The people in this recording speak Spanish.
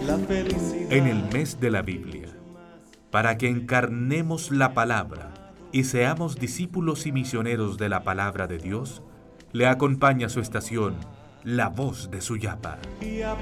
la felicidad. En el mes de la Biblia, para que encarnemos la palabra y seamos discípulos y misioneros de la palabra de Dios, le acompaña su estación, La Voz de Suyapa. Y a